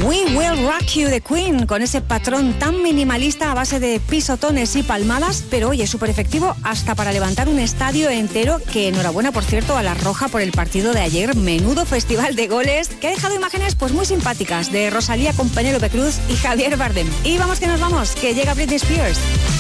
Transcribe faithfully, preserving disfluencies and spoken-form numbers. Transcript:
We Will Rock You de Queen, con ese patrón tan minimalista a base de pisotones y palmadas, pero oye, súper efectivo hasta para levantar un estadio entero, que enhorabuena, por cierto, a la Roja por el partido de ayer. Menudo festival de goles, que ha dejado imágenes pues muy simpáticas de Rosalía con Penélope Cruz y Javier Bardem. Y vamos que nos vamos, que llega Britney Spears.